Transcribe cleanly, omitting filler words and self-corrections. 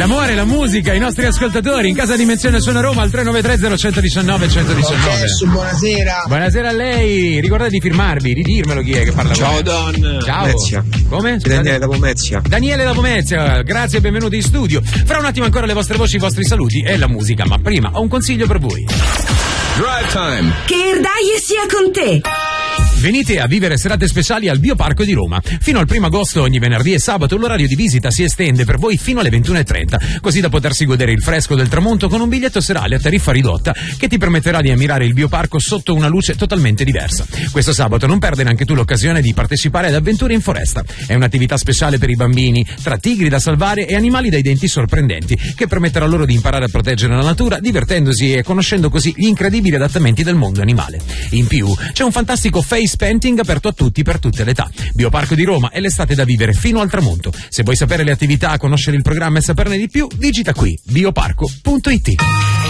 L'amore, la musica, i nostri ascoltatori in casa Dimensione Suona Roma al 393 0119 119. Adesso, buonasera. Buonasera a lei, ricordate di firmarvi, di dirmelo chi è che parla. Ciao Don. Ciao. Mezia. Come? Daniele da Pomezia. Daniele da Pomezia, grazie e benvenuti in studio. Fra un attimo ancora le vostre voci, i vostri saluti e la musica, ma prima ho un consiglio per voi. Drive Time. Che Erdaie sia con te. Venite a vivere serate speciali al Bioparco di Roma. Fino al 1 agosto ogni venerdì e sabato l'orario di visita si estende per voi fino alle 21:30, così da potersi godere il fresco del tramonto con un biglietto serale a tariffa ridotta che ti permetterà di ammirare il Bioparco sotto una luce totalmente diversa. Questo sabato non perdere anche tu l'occasione di partecipare ad avventure in foresta. È un'attività speciale per i bambini, tra tigri da salvare e animali dai denti sorprendenti, che permetterà loro di imparare a proteggere la natura, divertendosi e conoscendo così gli incredibili adattamenti del mondo animale. In più, c'è un fantastico face painting aperto a tutti per tutte le età. Bioparco di Roma è l'estate da vivere fino al tramonto. Se vuoi sapere le attività, conoscere il programma e saperne di più, digita qui bioparco.it.